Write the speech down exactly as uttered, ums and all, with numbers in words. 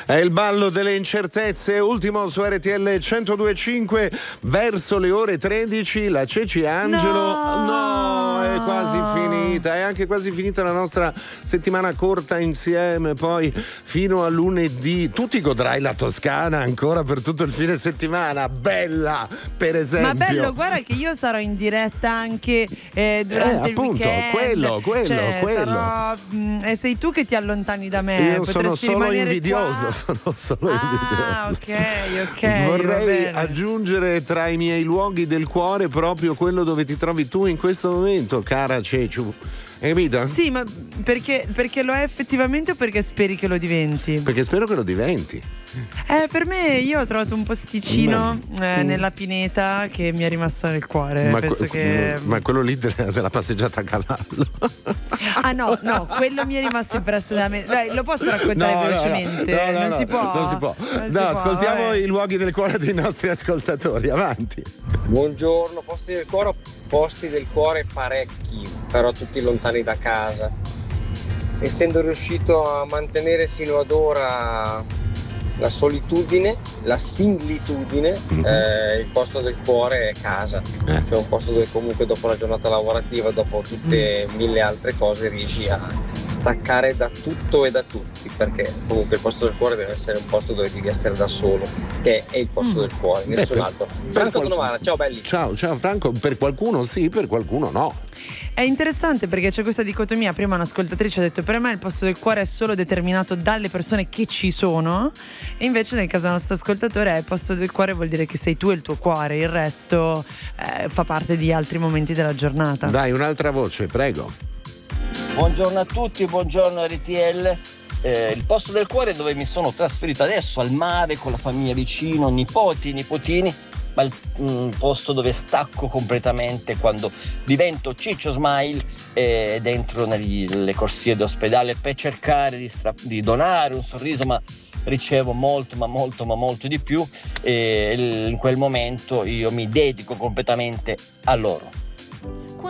È il ballo delle incertezze, ultimo su R T L centodue e cinque, verso le ore tredici. La Ceci Angelo, no. no, è quasi finita, è anche quasi finita la nostra settimana corta insieme, poi fino a lunedì. Tu ti godrai la Toscana ancora per tutto il fine settimana, bella, per esempio. Ma bello, guarda che io sarò in diretta anche eh, durante eh, appunto, il weekend. quello, quello, cioè, quello. Sarò, mh, e sei tu che ti allontani da me. Io sono solo invidioso, qua. sono solo ah, invidioso. ok, ok. Vorrei aggiungere tra i miei luoghi del cuore proprio quello dove ti trovi tu in questo momento, cara Ceciu. Hai capito? Sì, ma perché, perché lo è effettivamente o perché speri che lo diventi? Perché spero che lo diventi. Eh, per me io ho trovato un posticino ma, eh, nella pineta che mi è rimasto nel cuore. Ma, Penso que- che... ma quello lì della, della passeggiata a cavallo. Ah no, no, quello mi è rimasto impresso da me. Dai, lo posso raccontare no, velocemente? No, no, no, non, no, si può. non si può. Non no, si può, ascoltiamo vabbè. i luoghi del cuore dei nostri ascoltatori. Avanti. Buongiorno, posti del cuore, posti del cuore parecchi, però tutti lontani da casa. Essendo riuscito a mantenere fino ad ora la solitudine, la singlitudine, mm-hmm. eh, il posto del cuore è casa, eh. cioè un posto dove comunque dopo la giornata lavorativa, dopo tutte mm. mille altre cose riesci a staccare da tutto e da tutti, perché comunque il posto del cuore deve essere un posto dove devi essere da solo, che è il posto mm. del cuore, nessun Beh, altro. Franco qual... Novara, ciao belli. Ciao, ciao Franco, per qualcuno sì, per qualcuno no. È interessante perché c'è questa dicotomia. Prima un'ascoltatrice ha detto: per me il posto del cuore è solo determinato dalle persone che ci sono, e invece nel caso del nostro ascoltatore è il posto del cuore vuol dire che sei tu e il tuo cuore, il resto eh, fa parte di altri momenti della giornata. Dai, un'altra voce, prego. Buongiorno a tutti, buongiorno R T L. Eh, il posto del cuore è dove mi sono trasferito adesso, al mare, con la famiglia vicino, nipoti, nipotini, ma il mm, posto dove stacco completamente quando divento Ciccio Smile eh, dentro nelle corsie d'ospedale per cercare di, stra- di donare un sorriso, ma ricevo molto ma molto ma molto di più, e in quel momento io mi dedico completamente a loro.